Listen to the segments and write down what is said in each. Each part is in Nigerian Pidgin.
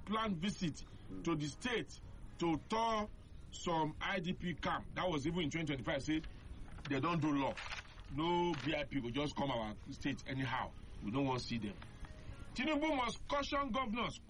unplanned visit to the state to tour some IDP camp. That was even in 2025. Say they don't do law. No VIP will just come our state anyhow. We don't want to see them. Tinubu must caution governors.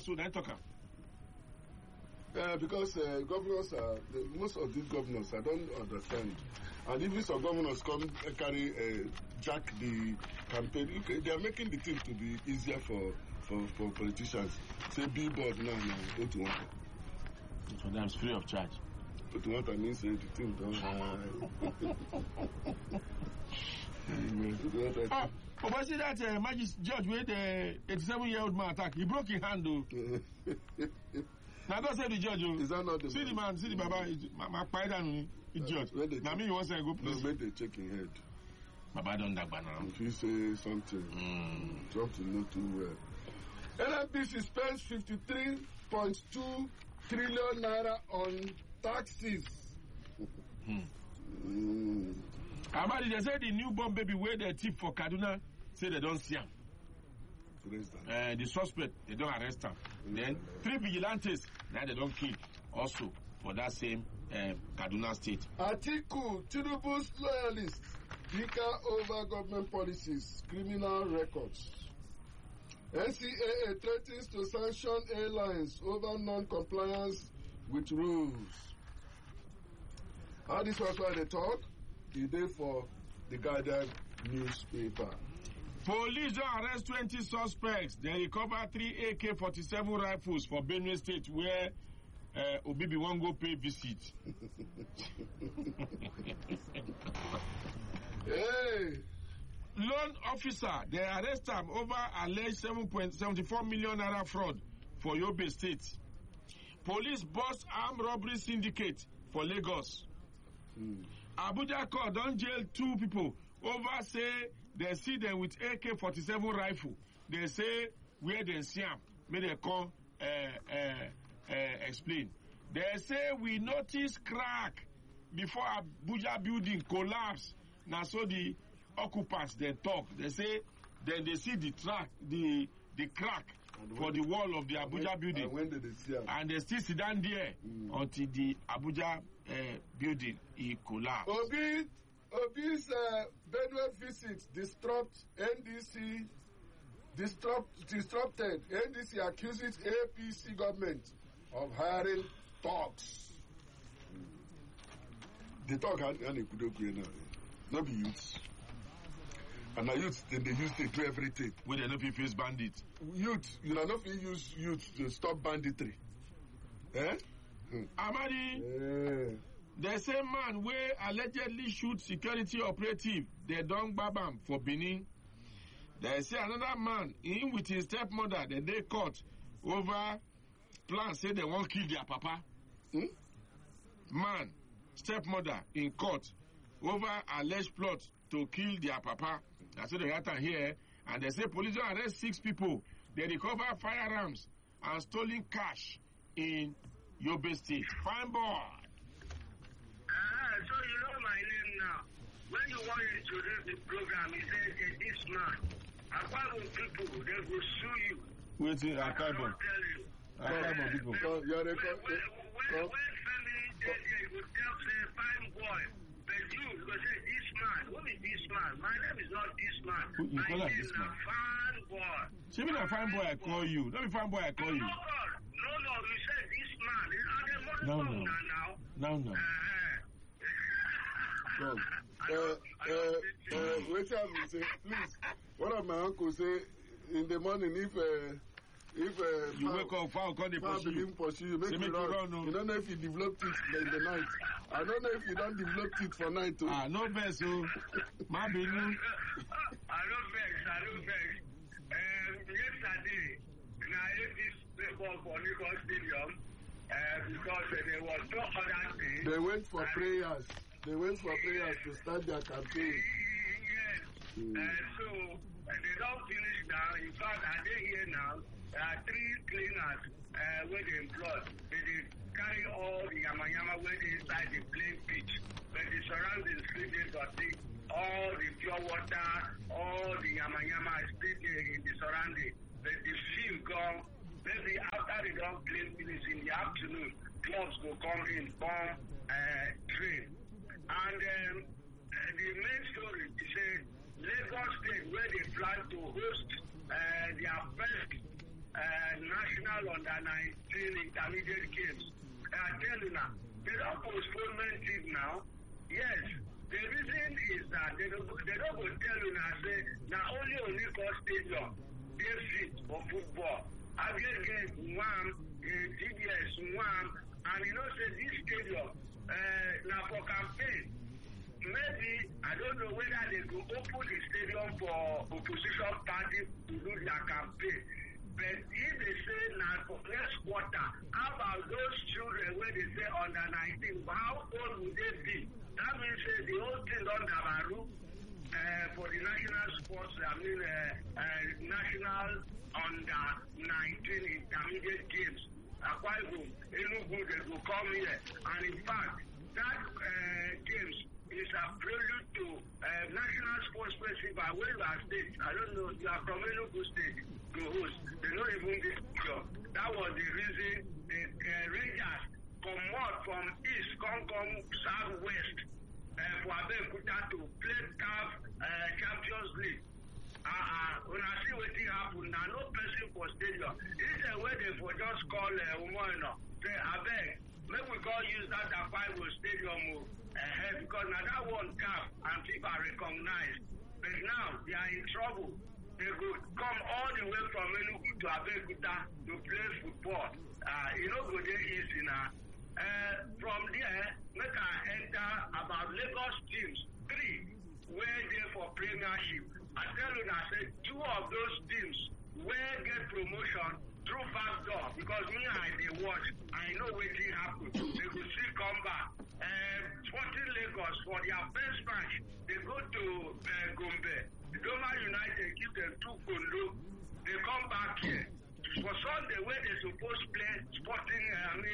Because governors most of these governors, I don't understand. And even some governors come carry jack the campaign. They are making the thing to be easier for politicians. Say billboard now, go to one. For them, it's free of charge. Go to one means the thing don't. But see that magistrate judge with the 87-year-old man attack. He broke his hand though. Now don't say the judge. Is that not the see the man? See the baba. My spider judge. Now me you want to say go please. No, make they check his head. Baba don't dagba now. If you say something, something not too well. NNPC spends 53.2 trillion naira on taxes. Amadi, they say the newborn baby where they tip for Kaduna, say they don't see him. The suspect, they don't arrest him. Then 3 vigilantes, now they don't kill. Also, for that same Kaduna state. Atiku, Tinubu's loyalists, bicker over government policies, criminal records. NCAA threatens to sanction airlines over non-compliance with rules. How this was why they talk? The day for the Guardian newspaper. Police don't arrest 20 suspects. They recover 3 AK-47 rifles for Benue State where Obibi won't go pay visit. Hey! Loan officer, they arrest him over alleged 7.74 million naira fraud for Yobe State. Police bust armed robbery syndicate for Lagos. Abuja court don't jail 2 people over say they see them with AK-47 rifle. They say where they see them. May they come explain. They say we noticed crack before Abuja building collapse. Now so the occupants they talk. They say then they see the crack for the wall of the Abuja building. And when did they see them? And they still sit down there until the Abuja building collapsed. Obi's Benue visit disrupted. NDC accuses APC government of hiring thugs. The thug and they could not be youths. And now youth, then they use to do everything. When they not face bandits. Youth, you know, not use youth to stop banditry. Eh? Amadi, the same man where allegedly shoot security operative, they don't babam for Benin. They say another man, in with his stepmother, they caught over plan, say they won't kill their papa. Man, stepmother in court over alleged plot to kill their papa. That's what they got here. And they say police arrest 6 people. They recover firearms and stolen cash in Yobe State. Fine boy. So you know my name now. When you want to introduce the program, you say this man. Akabon people, they will sue you. Wait till Akabon. Akabon people. When Femi said he would tell say fine boy. But you go say this man. Who is this man? My name is not this man. You call her this man? Fine boy. She mean a fine boy I call you. Let me fine boy I call you. No, you said this man. No. Wait till I say, please. One of my uncles say in the morning if you wake up, foul call the pursue you, make you run. No. You don't know if you developed it in the night. I don't know if you don't develop it for night too. No best, so my baby. I don't vex. Yesterday, I ate this ball for Lagos Stadium because there was no other thing. They went for prayers. To start their campaign. Yes. So they don't finish now. In fact, I did here now. There are 3 cleaners where they employ. They carry all the yama where they inside the plain pitch. But the surroundings still dirty. All the pure water, all the yama is still there in the surrounding. But the field gone. Maybe after the don't play finish in the afternoon. Clubs will come in, come train. And the main story is Lagos State, where they plan to host their first national under-19 intermediate games. I tell you now, they don't postpone it now. Yes, the reason is that they don't go tell you now, say, now only on Lagos Stadium, they fit for football. Aggregate one, GDS one, and you know, say this stadium, now for campaign, maybe, I don't know whether they could open the stadium for opposition parties to do their campaign. But if they say now for next quarter, how about those children where they say under 19, how old would they be? That means the whole thing on Davaru for the national sports, national under 19 intermediate games. Akwa Ibom, Enugu, they will come here. And in fact, that games is a prelude to National Sports Festival where you are state. I don't know, you are from Enugu State to host. They don't even get job. That was the reason the Rangers come out from East, come southwest for Abeokuta to play CAF Champions League. When I see what happen, now no person for stadium. It's a way they for just call Umoino. Say, Abeg, maybe we go use that Akwa Ibom Stadium because now that one CAF and people are recognized. But now they are in trouble. They could come all the way from Enugu to Abeokuta to play football. You know, go there easy now. From there, make I enter about Lagos teams, 3 where they for premiership. I tell you now, say 2 of those teams where get promotion through back door because me I watch. I know what will happen. They could still come back. Sporting Lagos for their first match, they go to Gombe. Doma United give them 2 Kondo. They come back here. For Sunday, where they supposed to play Sporting,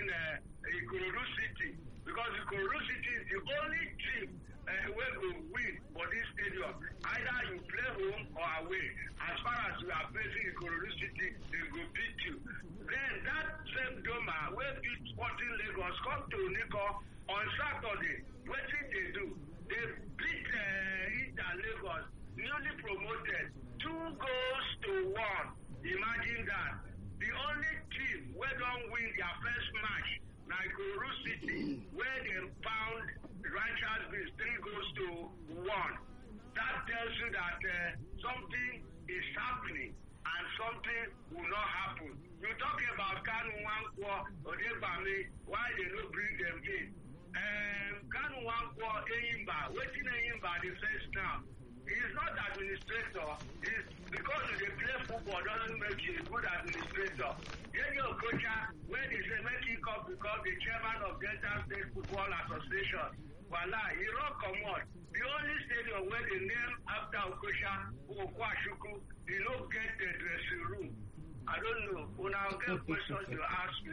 Ikorodu City. Because Ikorodu City is the only team where will win for this stadium. Either you play home or away. As far as you are facing Ikorodu City, they will beat you. Then that same Doma, where beat Sporting Lagos, come to Nico on Saturday. What did they do? They beat Inter Lagos, newly promoted, 2 goals to 1. Imagine that. The only team where don't win their first match, like Ikorodu City, where they found Rangers with 3 goals to 1. That tells you that something is happening and something will not happen. You talk about Kanu Wankwo, Odebami, why they don't bring them in. Kanu Wankwo, Eyimba, waiting Eyimba the first now. He's not administrator. It's because they play football doesn't make you a good administrator. Yenyo Okocha, when they say make him come because the chairman of Delta State Football Association, voila, he don't come out. The only stadium where they name after Okocha, Okwashuku, they don't get the dressing room. I don't know. When I get questions to ask me.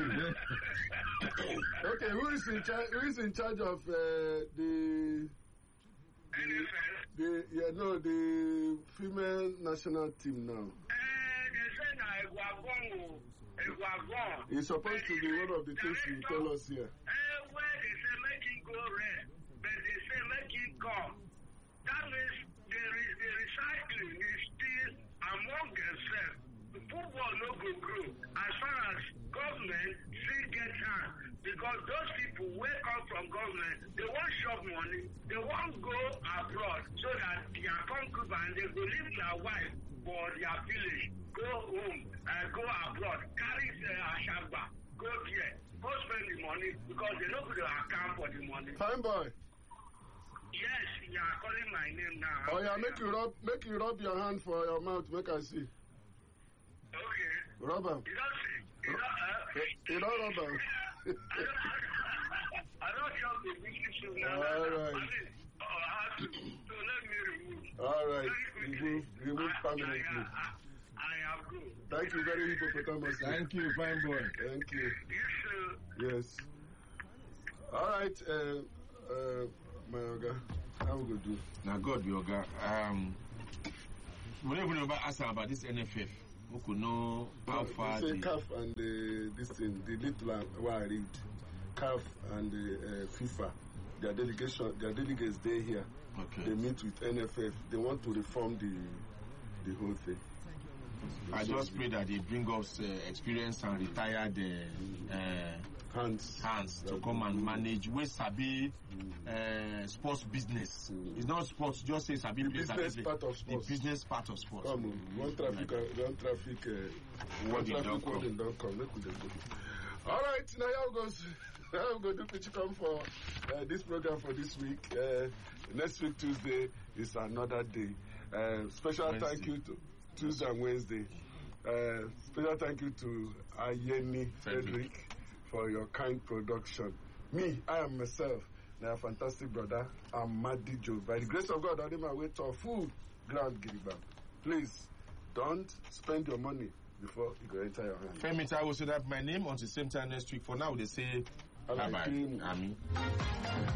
Okay, who is in charge of the NFL? The female national team now. They say now Eguagon. It's supposed to be one of the things you tell us here. Where they say make him go rest, but they say make him come. That means the recycling is still among themselves. The football no go grow as far as government still get hand. Because those people who come from government, they want shop money, they want go abroad so that their concubine, they go leave their wife for their village, go home, go abroad, carry Ashagba, go there, go spend the money because they don't go to account for the money. Fine boy. Yes, you are calling my name now. Oh yeah, make you rub your hand for your mouth, make I see. Okay. Rub am. You don't rub am. I don't have the big issue now. All right. I mean, so let me remove. All right. Remove permanently. I have good. Thank you very hippopotamus. Thank you, fine boy. Thank you. You Yes. All right, my Oga, how we go do? Now, God, Yoga. Whenever you ask about this NFF, who could know how far say CAF and this thing, the little what I read, CAF and FIFA, their delegates they here. Okay. They meet with NFF. They want to reform the whole thing. I just pray that they bring us experienced and retired hands to come and manage Sabi sports business. It's not sports, just say Sabi the business part of sports. The business part of sports. Come on, one traffic warden don't come. Make we just go. All right, now how we go do pitch come for this program for this week. Next week Tuesday is another day. Special Wednesday. Thank you to Tuesday and Wednesday. Special thank you to Ayeni Frederick for your kind production. Me, I am myself, my fantastic brother, Amadi Joe. By the grace of God, I'm on my way to a full grand giver. Please, don't spend your money before you go enter your hand. Femi, I will say that my name on the same time next week. For now, they say bye-bye. Ami.